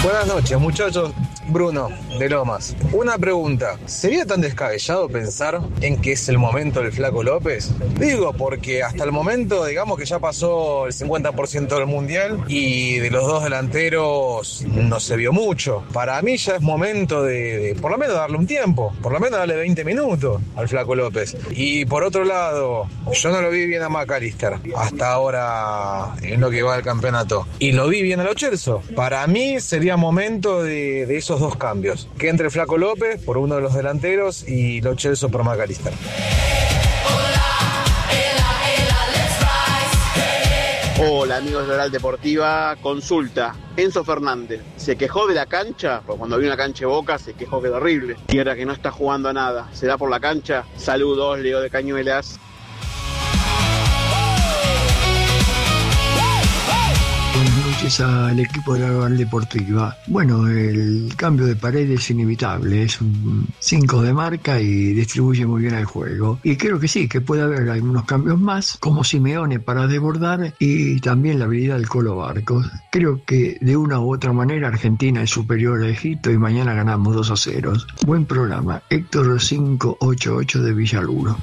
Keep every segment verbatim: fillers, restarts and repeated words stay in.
Buenas noches, muchachos. Bruno, de Lomas. Una pregunta. ¿Sería tan descabellado pensar en que es el momento del Flaco López? Digo, porque hasta el momento, digamos que ya pasó el cincuenta por ciento del Mundial y de los dos delanteros no se vio mucho. Para mí ya es momento de, de por lo menos darle un tiempo, por lo menos darle veinte minutos al Flaco López. Y por otro lado, yo no lo vi bien a McAllister hasta ahora en lo que va del campeonato. Y lo vi bien a Lo Celso. Para mí sería momento de, de esos dos cambios. Que entre Flaco López por uno de los delanteros y Lo Celso por McAllister. Hola amigos de Oral Deportiva, consulta. Enzo Fernández, ¿se quejó de la cancha? Porque cuando vio una cancha de Boca se quejó que era horrible. Y ahora que no está jugando a nada, ¿será por la cancha? Saludos, Leo de Cañuelas. Buenas noches al equipo de la Oral Deportiva. Bueno, el cambio de Paredes es inevitable, es un cinco de marca y distribuye muy bien el juego. Y creo que sí, que puede haber algunos cambios más, como Simeone para desbordar y también la habilidad del Colo Barcos. Creo que de una u otra manera Argentina es superior a Egipto y mañana ganamos dos a cero. Buen programa. Héctor cinco ocho ocho de Villaluro.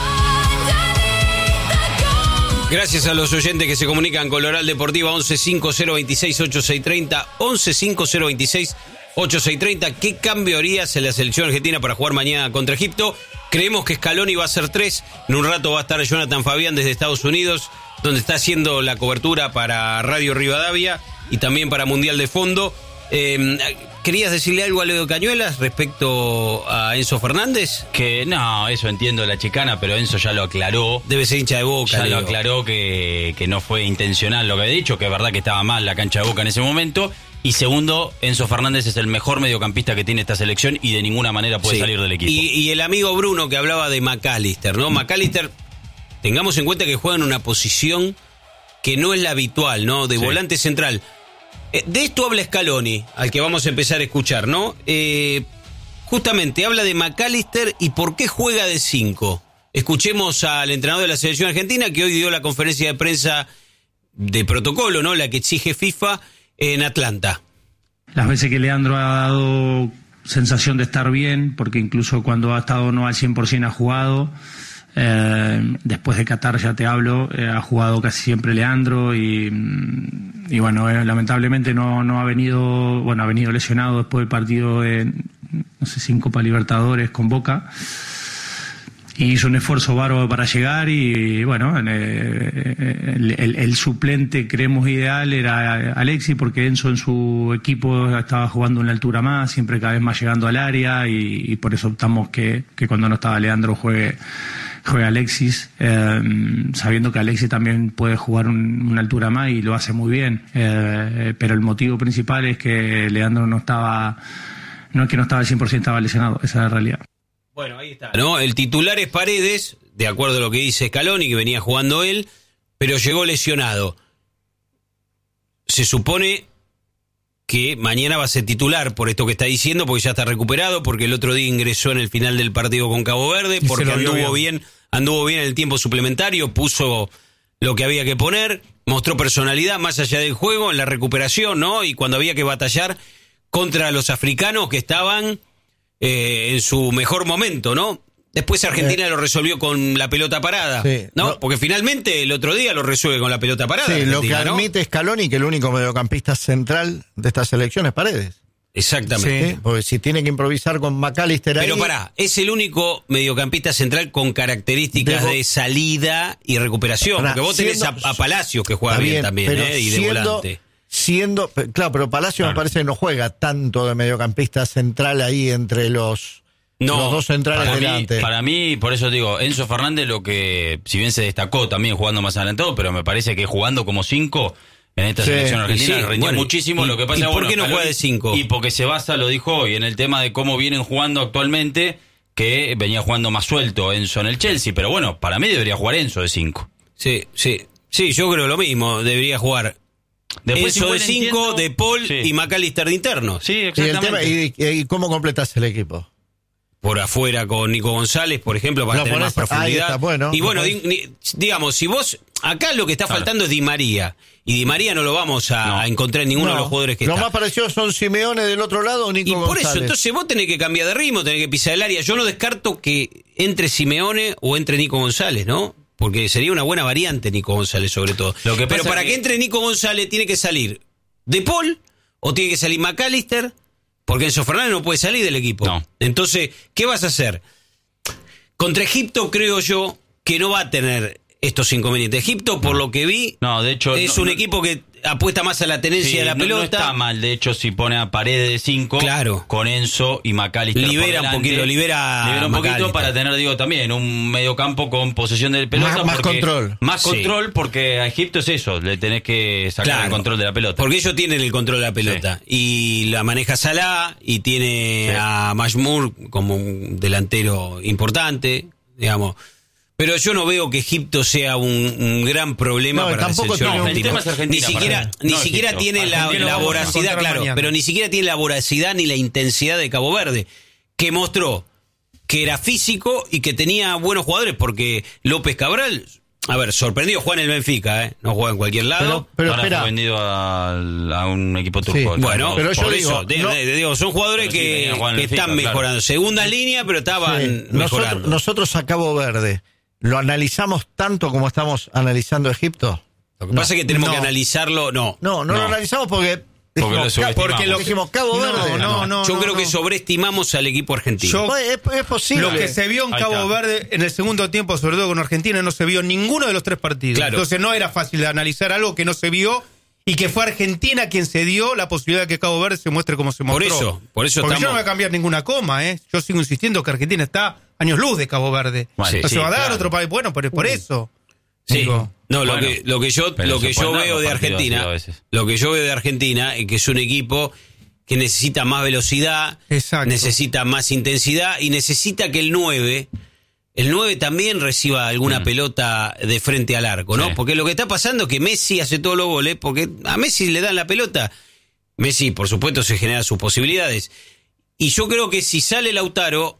Gracias a los oyentes que se comunican con la Oral Deportiva once cinco cero veintiséis ochenta y seis treinta, once cinco cero veintiséis ochenta y seis treinta. ¿Qué cambio harías en la selección argentina para jugar mañana contra Egipto? Creemos que Scaloni va a ser tres. En un rato va a estar Jonathan Fabián desde Estados Unidos, donde está haciendo la cobertura para Radio Rivadavia y también para Mundial de Fondo. Eh, ¿Querías decirle algo a Leo Cañuelas respecto a Enzo Fernández? Que no, eso entiendo la chicana, pero Enzo ya lo aclaró. Debe ser hincha de Boca. Ya Leo. lo aclaró que, que no fue intencional lo que había dicho, que es verdad que estaba mal la cancha de Boca en ese momento. Y segundo, Enzo Fernández es el mejor mediocampista que tiene esta selección y de ninguna manera puede Sí. salir del equipo. Y, y el amigo Bruno que hablaba de McAllister, ¿no? McAllister, tengamos en cuenta que juega en una posición que no es la habitual, ¿no? De Sí. volante central. De esto habla Scaloni, al que vamos a empezar a escuchar, ¿no? Eh, justamente habla de McAllister y por qué juega de cinco. Escuchemos al entrenador de la selección argentina que hoy dio la conferencia de prensa de protocolo, ¿no? La que exige FIFA en Atlanta. Las veces que Leandro ha dado sensación de estar bien, porque incluso cuando ha estado no al cien por ciento ha jugado. Eh, después de Qatar ya te hablo, eh, ha jugado casi siempre Leandro y, y bueno, eh, lamentablemente no, no ha venido, bueno, ha venido lesionado después del partido de, no sé, sin Copa Libertadores con Boca. Y hizo un esfuerzo bárbaro para llegar y bueno, eh, el, el, el suplente creemos ideal era Alexis, porque Enzo en su equipo estaba jugando en la altura más, siempre cada vez más llegando al área y, y por eso optamos que, que cuando no estaba Leandro juegue, juegue Alexis, eh, sabiendo que Alexis también puede jugar un, una altura más y lo hace muy bien, eh, pero el motivo principal es que Leandro no estaba, no es que no estaba al cien por ciento, estaba lesionado, esa es la realidad. Bueno, ahí está, ¿no? El titular es Paredes, de acuerdo a lo que dice Scaloni, que venía jugando él, pero llegó lesionado. Se supone que mañana va a ser titular por esto que está diciendo, porque ya está recuperado, porque el otro día ingresó en el final del partido con Cabo Verde, Y porque anduvo bien. bien. bien, anduvo bien en el tiempo suplementario, puso lo que había que poner, mostró personalidad más allá del juego, en la recuperación, ¿no? Y cuando había que batallar contra los africanos que estaban Eh, en su mejor momento, ¿no? Después Argentina eh. lo resolvió con la pelota parada, sí, ¿no? no. Porque finalmente el otro día lo resuelve con la pelota parada. Sí, lo que ¿no? admite Scaloni, que el único mediocampista central de esta selección es Paredes. Exactamente. Sí, porque si tiene que improvisar con McAllister ahí... Pero pará, es el único mediocampista central con características de, de salida y recuperación. Pará, porque vos tenés siendo, a, a Palacios que juega bien, bien también, ¿eh? Y de siendo, volante. Siendo, claro, pero Palacios claro. me parece que no juega tanto de mediocampista central ahí entre los... No, los dos centrales para delante. Mí, para mí, por eso digo, Enzo Fernández lo que, si bien se destacó también jugando más adelantado, pero me parece que jugando como cinco en esta sí, selección argentina sí, rindió bueno, muchísimo. Y, lo que pasa ¿y es por bueno, qué no juega de cinco? Y porque se basa, lo dijo hoy, en el tema de cómo vienen jugando actualmente, que venía jugando más suelto Enzo en el Chelsea, pero bueno, para mí debería jugar Enzo de cinco. Sí, sí, sí, yo creo lo mismo, debería jugar Después Enzo de cinco, De Paul sí. y McAllister de interno. Sí, exactamente. ¿Y, el tema, y, y cómo completas el equipo? por afuera con Nico González, por ejemplo, para Lo tener pones- más profundidad. ahí está, bueno, y bueno, lo di- di- digamos, si vos, acá lo que está Claro. faltando es Di María, y Di María no lo vamos a, No. a encontrar en ninguno No, de los jugadores que Lo está. más parecido son Simeone del otro lado o Nico Y por eso, González. entonces vos tenés que cambiar de ritmo, tenés que pisar el área. Yo no descarto que entre Simeone o entre Nico González, ¿no? Porque sería una buena variante Nico González, sobre todo. Lo que Pero pasa para que- que entre Nico González tiene que salir De Paul o tiene que salir McAllister, porque Enzo Fernández no puede salir del equipo. No. Entonces, ¿qué vas a hacer? Contra Egipto creo yo que no va a tener estos inconvenientes. Egipto, por lo que vi, No, de hecho... es no- un no- equipo que apuesta más a la tenencia Sí, de la no- pelota. No está mal, de hecho, si pone a Paredes de cinco, Claro. con Enzo y McAllister por Libera un delante, poquito, libera libera un a poquito McAllister. para tener, digo, también un mediocampo con posesión de pelota. Más- más porque- control. Más Sí. control, porque a Egipto es eso, le tenés que sacar Claro, el control de la pelota. Porque ellos tienen el control de la pelota. Y la maneja Salah y tiene Sí. a Majmour como un delantero importante, digamos. Pero yo no veo que Egipto sea un, un gran problema No, para la tampoco selección tiene un- argentina. el tema es Argentina, Ni siquiera, para mí. ni No siquiera Egipto. tiene la, Argentina la lo vamos a voracidad, encontrar claro, mañana. pero ni siquiera tiene la voracidad ni la intensidad de Cabo Verde, que mostró que era físico y que tenía buenos jugadores, porque López Cabral, a ver, sorprendió, juega en el Benfica, ¿eh? No juega en cualquier lado. Pero, pero Ahora espera, fue vendido al- a, un equipo turco. Sí. Bueno, Pero yo por digo, eso, te- no- te digo, son jugadores Pero sí, que, venían jugando que en el están FIFA, claro. mejorando. Segunda línea, pero estaban sí, mejorando. nosotros, nosotros a Cabo Verde, ¿lo analizamos tanto como estamos analizando Egipto? Lo que pasa es que tenemos No. que analizarlo, no. No, no, No. lo analizamos porque... Porque dijimos, lo subestimamos. porque lo dijimos Cabo No, Verde. no, no. Yo creo no. que sobreestimamos al equipo argentino. Yo- No, es, es posible. Lo que se vio en Ahí Cabo está. Verde en el segundo tiempo, sobre todo con Argentina, no se vio ninguno de los tres partidos. Claro. Entonces no era fácil de analizar algo que no se vio y que fue Argentina quien se dio la posibilidad de que Cabo Verde se muestre como se Por mostró. eso, por eso Porque yo estamos- no voy a cambiar ninguna coma, ¿eh? Yo sigo insistiendo que Argentina está años luz de Cabo Verde. Bueno, no sí, se va a dar claro. otro país. Bueno, pero es por eso. Sí. Digo, No, lo Bueno, que lo que yo pero lo se que yo pueden dar veo los de partidos así Argentina, a veces. lo que yo veo de Argentina es que es un equipo que necesita más velocidad, Exacto. necesita más intensidad y necesita que el nueve el nueve también reciba alguna Mm. pelota de frente al arco, ¿no? Sí. Porque lo que está pasando es que Messi hace todos los goles, porque a Messi le dan la pelota. Messi, por supuesto, se genera sus posibilidades. Y yo creo que si sale Lautaro,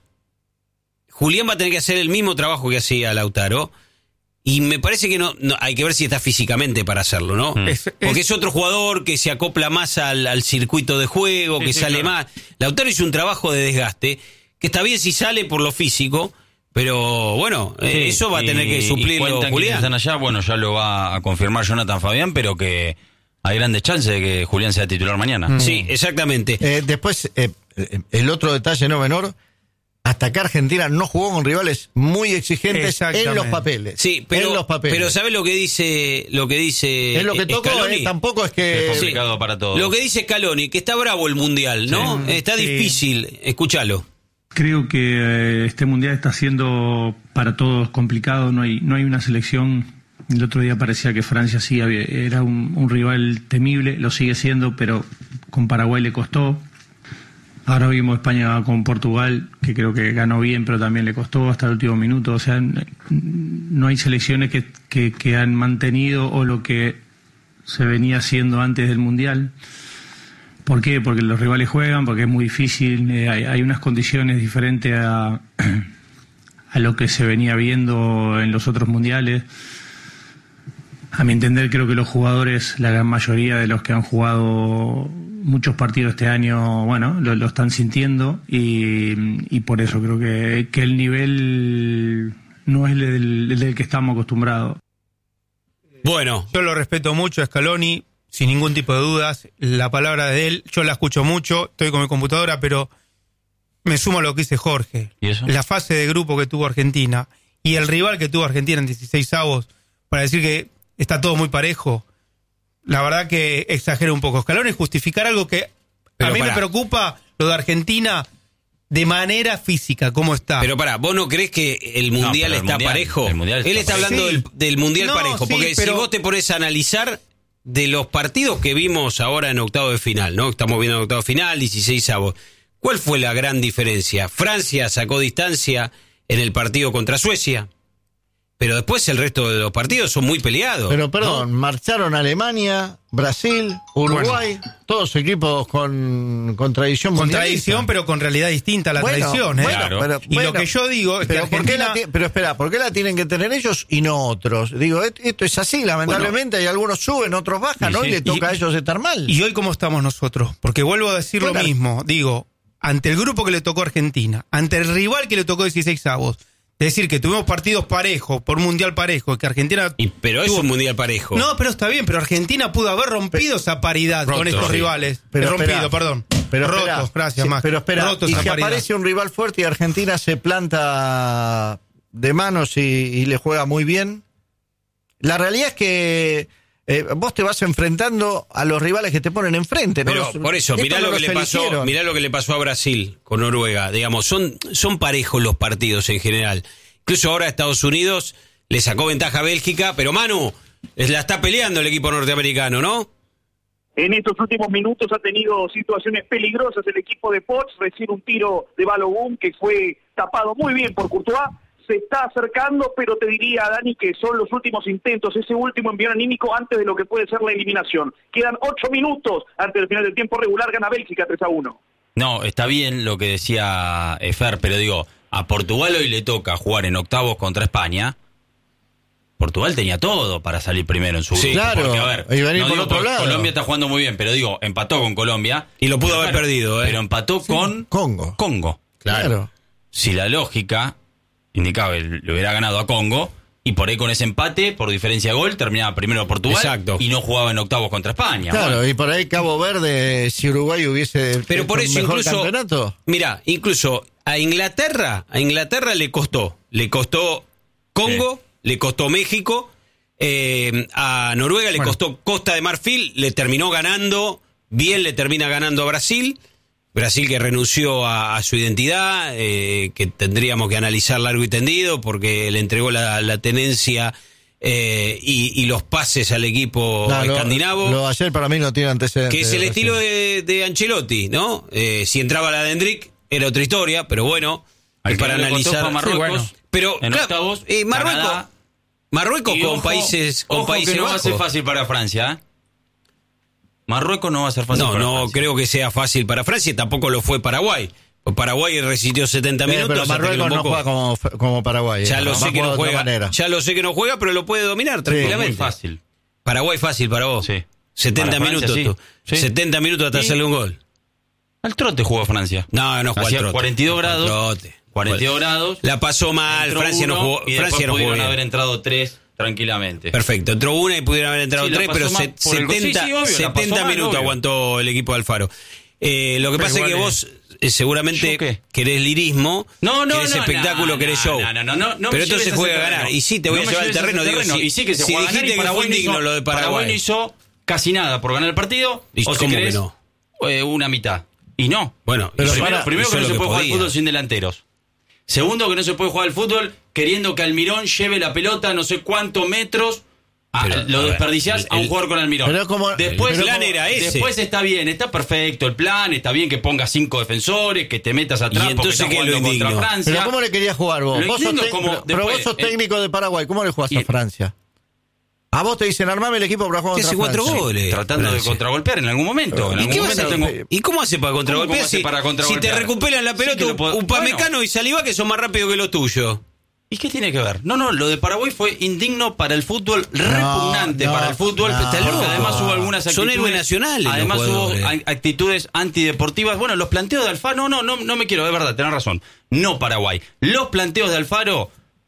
Julián va a tener que hacer el mismo trabajo que hacía Lautaro. Y me parece que no, no hay que ver si está físicamente para hacerlo, ¿no? Mm. Es- es- Porque es otro jugador que se acopla más al, al circuito de juego, Sí, que sí, sale claro. más. Lautaro hizo un trabajo de desgaste, que está bien si sale por lo físico, pero bueno, eh, Sí, eso va a y- tener que y suplirlo cuentan quienes Julián. están allá, bueno, ya lo va a confirmar Jonathan Fabián, pero que hay grandes chances de que Julián sea titular mañana. Sí, exactamente. Eh, después, eh, eh, el otro detalle no menor, hasta acá Argentina no jugó con rivales muy exigentes Exactamente. en los papeles. Sí, pero, en los papeles. pero ¿sabes lo que dice lo que dice es lo que tocó, Scaloni? eh, tampoco es que... Es complicado para todos. Lo que dice Scaloni, que está bravo el Mundial, ¿no? Sí. Está Sí. difícil, escúchalo. Creo que eh, este mundial está siendo para todos complicado. No hay, no hay una selección. El otro día parecía que Francia sí había- era un, un rival temible, lo sigue siendo, pero con Paraguay le costó. Ahora vimos España con Portugal, que creo que ganó bien, pero también le costó hasta el último minuto. O sea, n- no hay selecciones que, que, que han mantenido o lo que se venía haciendo antes del mundial. ¿Por qué? Porque los rivales juegan, porque es muy difícil, eh, hay, hay unas condiciones diferentes a, a lo que se venía viendo en los otros mundiales. A mi entender, creo que los jugadores, la gran mayoría de los que han jugado muchos partidos este año, bueno, lo, lo están sintiendo y, y por eso creo que, que el nivel no es el del, el del que estamos acostumbrados. Bueno, Yo lo respeto mucho a Scaloni, sin ningún tipo de dudas. La palabra de él, yo la escucho mucho, estoy con mi computadora, pero me sumo a lo que dice Jorge. ¿Y eso? La fase de grupo que tuvo Argentina y el rival que tuvo Argentina en dieciséis avos, para decir que está todo muy parejo, la verdad que exagera un poco. Scaloni es justificar algo que Pero a mí pará. me preocupa, lo de Argentina de manera física, cómo está. pero pará, ¿vos no crees que el Mundial pero el está Mundial- parejo? el Mundial está Él está parejo. hablando Sí. del, del Mundial No, parejo, sí, porque pero- si vos te pones a analizar de los partidos que vimos ahora en octavo de final, ¿no? Estamos viendo en octavo de final, dieciséis avos. ¿Cuál fue la gran diferencia? Francia sacó distancia en el partido contra Suecia. pero después el resto de los partidos son muy peleados. Pero perdón, ¿no? marcharon Alemania, Brasil, Uruguay, bueno, todos equipos con, con tradición Con mundialista. tradición, pero con realidad distinta a la bueno, tradición. ¿eh? Bueno, Claro. pero, Y bueno, lo que yo digo es pero, que ¿por qué Argentina... la ti- pero espera, ¿por qué la tienen que tener ellos y no otros? Digo, et- esto es así, lamentablemente, hay algunos suben, otros bajan, Sí, ¿no? sí. Y le toca Y- a ellos estar mal. ¿Y hoy cómo estamos nosotros? Porque vuelvo a decir Bueno, lo mismo. Digo, ante el grupo que le tocó a Argentina, ante el rival que le tocó dieciséis avos, decir que tuvimos partidos parejos, por mundial parejo, que Argentina... Y, pero es tuvo- un mundial parejo. No, pero está bien, pero Argentina pudo haber rompido esa paridad Roto, con estos sí. rivales. Pero Eh, rompido, espera, perdón. Pero Rotos, espera, gracias, sí, Max. Pero espera, Rotos y esa que paridad. aparece un rival fuerte y Argentina se planta de manos y, y le juega muy bien. La realidad es que eh, vos te vas enfrentando a los rivales que te ponen enfrente, ¿no? Pero Los- por eso, estos mirá no lo que los le pasó, eligieron. mirá lo que le pasó a Brasil con Noruega. Digamos, son, son parejos los partidos en general. Incluso ahora Estados Unidos le sacó ventaja a Bélgica, pero Manu, es- la está peleando el equipo norteamericano, ¿no? En estos últimos minutos ha tenido situaciones peligrosas el equipo de Potts, recién un tiro de Balogun que fue tapado muy bien por Courtois, se está acercando, pero te diría, Dani, que son los últimos intentos, ese último envío anímico antes de lo que puede ser la eliminación. Quedan ocho minutos antes del final del tiempo regular, gana Bélgica tres a uno. No, está bien lo que decía Efer, pero digo, a Portugal hoy le toca jugar en octavos contra España. Portugal tenía todo para salir primero en su Sí, grupo. claro, Porque, a ver, y venir no por digo otro porque lado. Colombia está jugando muy bien, pero digo, empató con Colombia. Y lo pudo Pero haber claro, perdido, ¿eh? Pero empató con Congo. Congo. Claro. Si la lógica indicaba que le hubiera ganado a Congo, y por ahí con ese empate, por diferencia de gol, terminaba primero Portugal. Exacto. Y no jugaba en octavos contra España. Claro, Bueno, y por ahí Cabo Verde, si Uruguay hubiese Pero por hecho un eso mejor incluso, campeonato. mira, incluso a Inglaterra, a Inglaterra le costó, le costó Congo, le costó México, eh, a Noruega le Bueno. costó Costa de Marfil, le terminó ganando, bien le termina ganando a Brasil, Brasil que renunció a, a su identidad, eh, que tendríamos que analizar largo y tendido porque le entregó la, la tenencia eh, y, y los pases al equipo No, lo- escandinavo. Lo, ayer para mí no tiene antecedentes. Que es el de estilo Brasil. de, de Ancelotti, ¿no? Eh, si entraba la de Hendrik, era otra historia, pero bueno, Al es que para no le costó analizar. fue a Marruecos, Sí, bueno. Pero, en claro, octavos, eh, Marruecos, Canadá. Marruecos Y con ojo, países, con ojo países que no va a bajos. ser fácil para Francia, ¿eh? Marruecos no va a ser fácil No, para no Francia. creo que sea fácil para Francia, tampoco lo fue Paraguay. Pues Paraguay resistió setenta Eh, minutos. pero hasta que Marruecos lo no embocó. juega como, como Paraguay. Ya eh, lo va sé a que jugar no de otra juega. manera. Ya lo sé que no juega, pero lo puede dominar Es tranquilamente. muy fácil. Paraguay fácil para vos. Sí. setenta Para Francia, minutos. sí. tú. Sí. setenta minutos hasta Y- hacerle un gol. Al trote jugó Francia. No, no jugó al Hacía trote. cuarenta y dos No jugó al grados. trote. cuarenta y dos grados. La pasó mal, entró Francia no uno, jugó, y después Francia no jugó pudieron bien. haber entrado tres tranquilamente. Perfecto, entró una y pudieron haber entrado Sí, la tres, pasó pero mal se- por el gol. Sí, setenta, sí, obvio, la pasó setenta mal, minutos obvio. aguantó el equipo de Alfaro. Eh, lo que Pero pasa es que igual vos eh, seguramente ¿Yo qué? querés lirismo, No, no, querés no, espectáculo, no, querés no, show. no, no, no, no, no me pero entonces lleves a juega ese a ganar. terreno. Y sí, te voy No a me llevar al lleves a ese terreno. Digo, si, y sí que se si juega a ganar, dijiste y que fue Paraguay no indigno hizo- lo de Paraguay Paraguay. no hizo casi nada por ganar el partido. ¿Y o si cómo que querés, no? eh, una mitad. Y no. Bueno, Pero hizo- primero, hizo primero que lo no se que puede jugar al podía. fútbol sin delanteros. Segundo, que no se puede jugar al fútbol queriendo que Almirón lleve la pelota a no sé cuántos metros. Ah, Pero, lo a ver, desperdiciás el- a un el- jugador con Almirón. pero como- después, el plan era ese. Después está bien, está perfecto el plan, está bien que pongas cinco defensores, que te metas atrás ¿Y porque entonces estás qué es jugando lo contra indigno? Francia. Pero ¿cómo le querías jugar vos? Lo Vos sos indigno tec- como pero, pero después, vos sos eh, técnico de Paraguay. ¿Cómo le jugás y- a Francia? A vos te dicen, armame el equipo para jugar Que contra hace cuatro Francia. goles. Tratando Francia. de contragolpear en algún momento. En ¿Y, algún qué vas a- momento tengo- ¿Y cómo hace para contragolpear? hace Si, para si te contragolpear? recuperan la Sí pelota, que lo puedo- Upamecano bueno. y Saliba que son más rápidos que los tuyos. ¿Y qué tiene que ver? No, no, lo de Paraguay fue indigno para el fútbol, repugnante no, para el fútbol, no. porque Está loco. además hubo algunas Son actitudes. héroes nacionales los Además hubo jugadores. a- actitudes antideportivas. Bueno, los planteos de Alfaro, no, no, no me quiero, es verdad, tenés razón. No Paraguay. Los planteos de Alfaro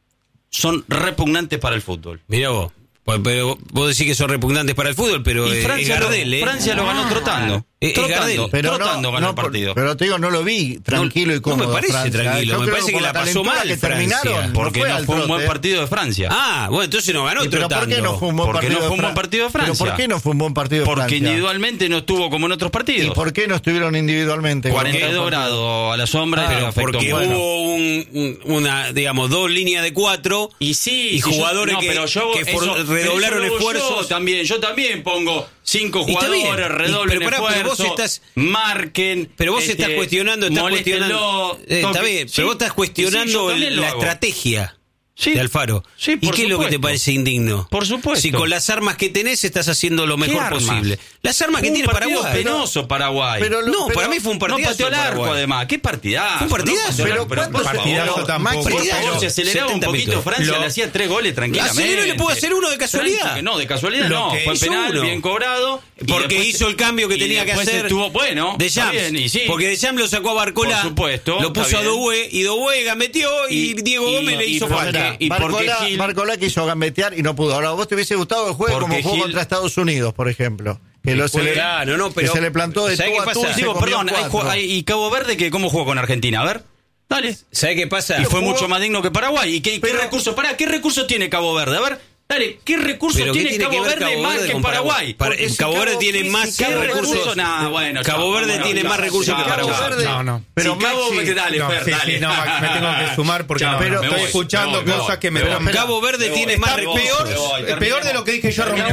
son repugnantes para el fútbol. Mirá vos. Pues, pero vos decís que son repugnantes para el fútbol, pero Y eh, Francia, es lo, Gardel, ¿eh? Francia lo ganó trotando. Es- es trotando, Gardel. Pero trotando no, ganó no, el partido. Pero te digo, no lo vi tranquilo y no cómodo. me parece Francia. tranquilo, Yo me creo parece por que la pasó calentura mal que Francia. terminaron, Porque fue no al fue un trote. buen partido de Francia. Ah, bueno, entonces no ganó ¿Y pero trotando. por qué no fue un buen Porque partido no de fue un buen Fran- partido de ¿Pero Francia? por qué no fue un buen partido de Porque Francia? individualmente no estuvo como en otros ¿Y partidos. por qué no estuvieron individualmente? cuarenta y dos grados a la sombra, Pero afectó porque mucho. hubo un, un- una, digamos, dos líneas de cuatro Y sí, y si yo- jugadores no, que, pero yo- que for- eso- redoblaron pero eso lo hago esfuerzos. Yo también, yo también pongo cinco Y está bien. jugadores, Y- redoblen pero pará, pero vos esfuerzos, estás- marquen. Pero vos este, estás cuestionando, estás moléstenlo, cuestionando. Eh, está toque- bien, sí, pero vos estás sí, cuestionando sí, yo también lo la hago. estrategia. Sí, de Alfaro. Sí, ¿Y qué es lo que te parece indigno? Por supuesto. Si con las armas que tenés estás haciendo lo mejor posible. Las armas que tiene Paraguay. Penoso Paraguay. Pero, no, pero, para mí fue un partidazo. No pateó al arco, además. ¿Qué partidazo? Fue un partidazo. No pero, pero, pero partidazo tampoco. Partidazo. Se aceleraba un poquito minutos. Francia, Lo, le hacía tres goles tranquilamente. Aceleró y le pudo hacer uno de casualidad. Tranqui, no, de casualidad lo no. Fue penal, uno. bien cobrado. Porque después, hizo el cambio que tenía que hacer. Estuvo, bueno, de Jams. Sí. Porque de Jams lo sacó a Barcola. Por supuesto. Lo puso a Doué. Y Doué gambeteó. Y, y Diego Gómez y, le hizo falta. Y porque Gil... Barcola quiso gambetear y no pudo. Ahora, ¿vos te hubiese gustado el juego como jugó Gil... contra Estados Unidos, por ejemplo? Que, lo se, le, claro, no, pero, que se le plantó de tú a tú. Digo, perdón, hay, hay, ¿y Cabo Verde que cómo jugó con Argentina? A ver. Dale. ¿Sabés qué pasa? Y fue jugó... mucho más digno que Paraguay. ¿Y qué, pero... qué recursos? Pará, ¿qué recursos tiene Cabo Verde? A ver. Dale, ¿qué recursos tiene, tiene Cabo Verde Cabo más Verde que Paraguay? Para, Cabo, Cabo Verde tiene más recursos. Nah, bueno, Cabo Verde bueno, tiene ya, más recursos ya, que Paraguay. Verde, no, no. Pero si Cabo Verde, dale, no, Fer, sí, dale. Sí, no, me tengo que sumar porque no, pero estoy voy, escuchando voy, cosas voy, que me dan. Cabo Verde tiene más recursos. Peor, peor de lo que dije yo rompido.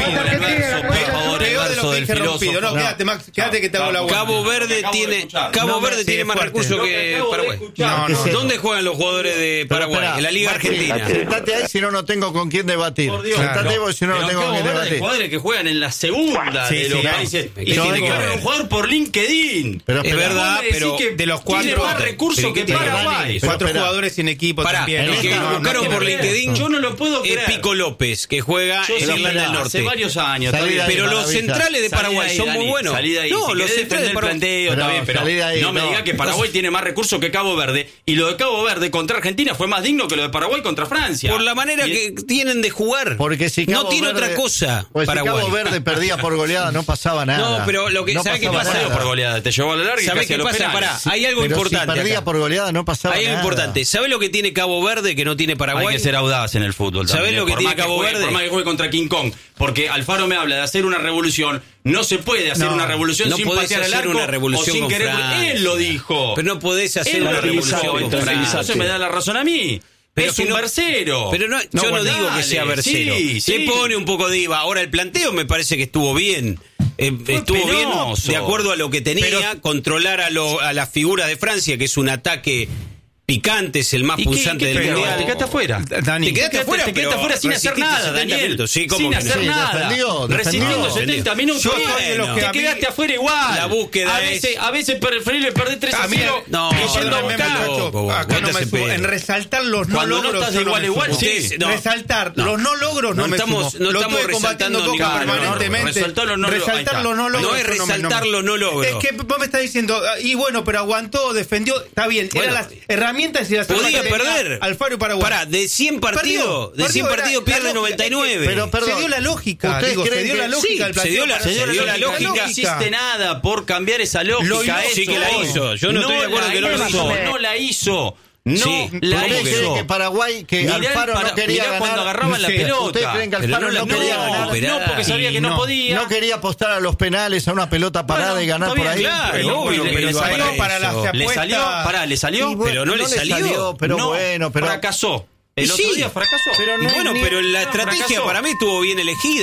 Peor de lo que dije rompido. No, quédate, Max, quédate que te hago la vuelta. Cabo Verde tiene Cabo Verde tiene más recursos que Paraguay. ¿Dónde juegan los jugadores de Paraguay? En la Liga Argentina. Sentate ahí, si no, no tengo con quién debatir. Sentate vos, si no, no tengo con quién debatir. Jugadores que juegan en la segunda de los países. Y tiene que haber un jugador por LinkedIn. Es verdad, pero de los cuatro tiene más recursos que Paraguay. Cuatro jugadores sin equipo también. El que buscaron por LinkedIn, yo no lo puedo creer. Es Pico López, que juega en Irlanda del Norte. Hace varios años. Pero los centrales de Paraguay son muy buenos. No, los centrales de Paraguay. Pero no me diga que Paraguay tiene más recursos que Cabo Verde. Y lo de Cabo Verde contra Argentina fue más digno que lo de Paraguay contra Francia. Por la manera que tienen de jugar. Porque si no tiene otra cosa. Pues si Cabo Verde perdía por goleada, no pasaba nada. No, pero lo que no ¿sabes qué pasa? Nada. Por goleada, te llevó a la larga y ¿sabés qué pasa? Pará, hay algo pero importante. Si perdía acá. por goleada, no pasaba hay nada. Hay algo importante. ¿Sabés lo que tiene Cabo Verde que no tiene Paraguay? Hay que ser audaz en el fútbol. ¿Sabés lo que por tiene que Cabo juegue, Verde? Por más que juegue contra King Kong. Porque Alfaro me habla de hacer una revolución. No se puede hacer no, una revolución no sin patear el arco una revolución o sin querer. Francia. Él lo dijo. Pero no podés hacer Él una revolución con Francia. Eso me da la razón a mí. Pero es un no, versero. Pero no, no yo bueno, no digo dale, que sea versero. Sí, sí. Le pone un poco de I V A. Ahora, el planteo me parece que estuvo bien. Eh, estuvo penoso. bien de acuerdo a lo que tenía, pero, controlar a, lo, a las figuras de Francia, que es un ataque picante, es el más pulsante qué, qué del pero, mundial. Te quedaste afuera. Dani, te quedaste afuera, te quedaste afuera sin hacer nada, Daniel. Sí, sin que hacer sí, nada. Defendió, Resistiendo defendió. setenta minutos. Yo soy de los que te a mí, quedaste afuera igual. La búsqueda a veces, es... A veces preferible perder tres a cero no, que yendo a buscar. Acá no me subo. En resaltar los no Cuando logros. no estás de igual a igual, sí. Resaltar los no logros no me sumo. No estamos resaltando Coca permanentemente. Resaltar los no logros. No es resaltar los no logros. Es que vos me estás diciendo, y bueno, pero aguantó, defendió, está bien. Eran las herramientas y las podía perder. Alfaro y Paraguay. Pará, de cien partidos, de cien partidos pierde noventa y nueve. Pero perdón, se dio la lógica, digo, se dio la lógica del se dio la, se dio la lógica. No hiciste nada por cambiar esa lógica. Sí que la hizo. Yo no estoy de acuerdo que no la hizo. No la hizo. No sí, la ¿Ustedes hizo. creen que Paraguay, que mirá Alfaro para, no quería mirá ganar? cuando agarraban la Sí. pelota. ¿Ustedes creen que Alfaro no, no, no quería no, ganar? No, porque sabía que no, no podía. No quería apostar a los penales, a una pelota parada bueno, y ganar bien, por ahí. Claro, pero, obvio, pero, pero pero salió para, para las apuestas. ¿Le salió? Pará, ¿le salió? Bueno, pero no, no le salió. salió pero no, bueno, pero fracasó. El y otro sí, día fracasó. Pero no, y bueno, ni, pero la estrategia fracasó. para mí estuvo bien elegida.